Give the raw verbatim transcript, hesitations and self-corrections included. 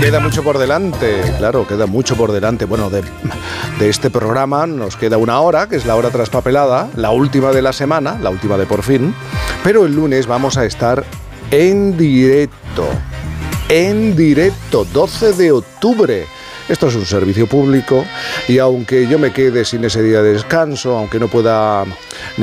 Queda mucho por delante, claro, queda mucho por delante. Bueno, de, de este programa nos queda una hora, que es la hora traspapelada, la última de la semana, la última de por fin. Pero el lunes vamos a estar en directo, en directo, doce de octubre. Esto es un servicio público y aunque yo me quede sin ese día de descanso, aunque no pueda